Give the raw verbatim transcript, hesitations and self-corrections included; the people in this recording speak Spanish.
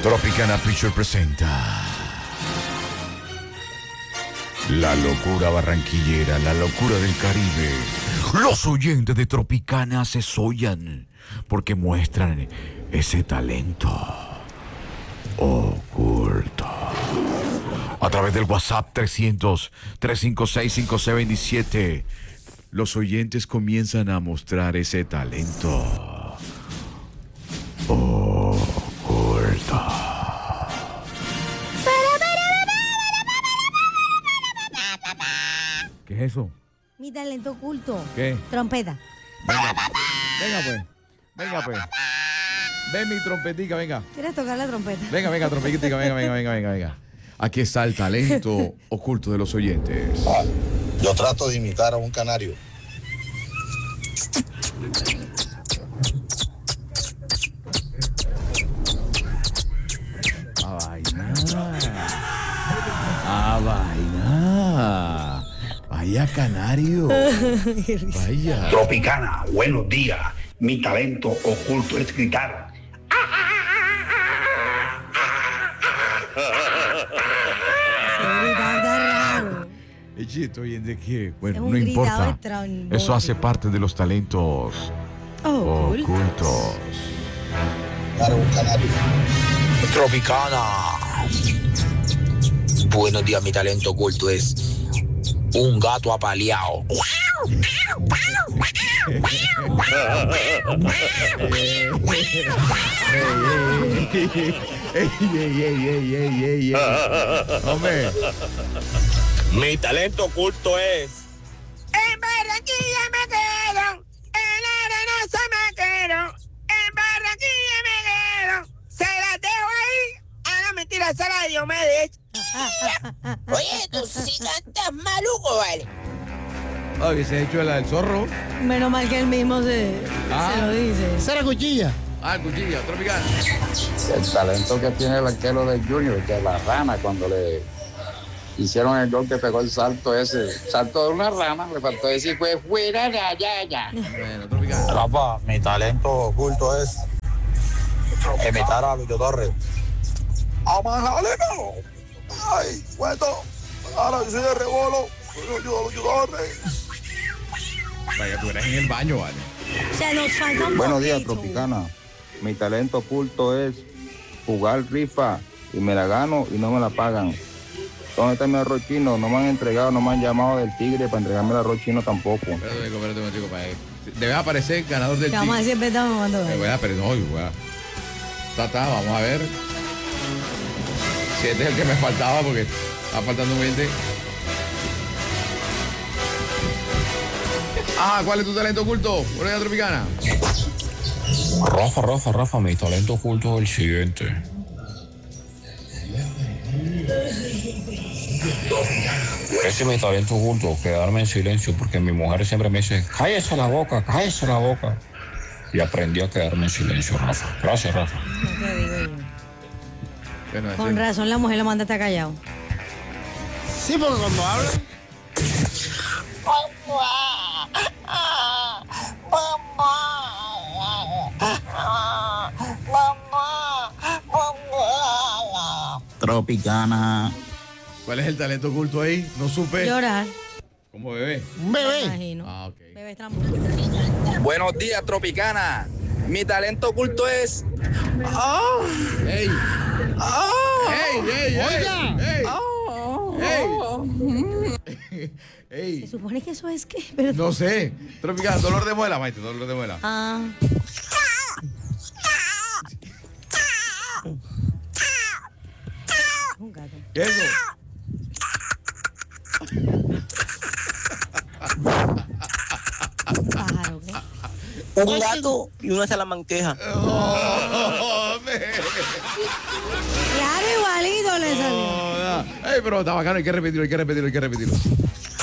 Tropicana Picture presenta la locura barranquillera, la locura del Caribe. Los oyentes de Tropicana se sollan porque muestran ese talento oculto. A través del WhatsApp trescientos, trescientos cincuenta y seis, cincuenta y seis veintisiete, los oyentes comienzan a mostrar ese talento oculto. ¿Qué es eso? Mi talento oculto. ¿Qué? Trompeta. Venga, venga pues, venga pues. Ven mi trompetica, venga. ¿Quieres tocar la trompeta? Venga, venga, trompetica, venga, venga, venga, venga, venga. Aquí está el talento oculto de los oyentes. Yo trato de imitar a un canario. A vaina. A vaina. Vaya canario. Vaya. Tropicana, buenos días. Mi talento oculto es gritar. Eche, estoy en de qué. Bueno, Es un no gritado importa. estrambótico. Eso hace parte de los talentos Ocultos. ocultos. Claro, un canario. Tropicana. Buenos días, mi talento oculto es un gato apaleado. Ey, ey, ey, ey, ey, ey, ey. Hombre. Mi talento oculto es En Barranquilla me quedo, en la arenosa me quedo, en Barranquilla me quedo, se las dejo ahí, a la mentira se la dio me de. Oye, tú sí cantas maluco, ¿vale? Ah, hubiese hecho la del zorro. Menos mal que él mismo se, Ah. se lo dice. Esa era cuchilla. Ah, cuchilla, Tropicana. El talento que tiene el arquero del Junior, que es la rana, cuando le hicieron el gol que pegó el salto ese, salto de una rana, le faltó decir fue fuera de allá, allá. Bueno, Tropicana. Rafa, mi talento oculto es imitar a Lucho Torres. ¡Amanjaleno! ¡Ay, cuento! Ahora yo soy de rebolo. Lucho, Lucho Torres. Vaya, tú eres en el baño, vale. Se nos falta un Buenos días, poquito. Tropicana. Mi talento oculto es jugar rifa y me la gano y no me la pagan. ¿Dónde está mi arroz chino? No me han entregado, no me han llamado del Tigre para entregarme el arroz chino tampoco. Espérate, chico, espérate un chico, para debe aparecer el ganador del Te vamos a team. decir, vete cuando Eh, voy a, pero no, voy a. Ta, ta, vamos a ver. Si este es el que me faltaba, porque está faltando un veinte. Ah, ¿cuál es tu talento oculto? Buenos días, Tropicana. Rafa, Rafa, Rafa, mi talento oculto es el siguiente. Ese es mi talento oculto, quedarme en silencio, porque mi mujer siempre me dice, cállese la boca, cállese la boca. Y aprendí a quedarme en silencio, Rafa. Gracias, Rafa. No te digo yo. Bueno, ese- Con razón la mujer lo manda a estar callado. Sí, porque cuando habla. Tropicana. ¿Cuál es el talento oculto ahí? No supe. Llorar. Como bebé. Un Me bebé. imagino. Ah, ok. Bebé es tramposo. Buenos días, Tropicana. Mi talento oculto es ¡Ey! ¡Ey, ey, ey! Oiga. ¡Ey! ¡Ey! Se ¡Ey! supone que eso es qué, pero. No sé. Tropicana, dolor de muela, maestro, dolor de muela. Ah. Un gato. ¿Qué es eso? Un pájaro, ¿qué? un gato y una salamanqueja. ¡Oh, hombre! Claro, igualito le salió. ¡Ey, pero está bacano, hay que repetirlo, hay que repetirlo, hay que repetirlo!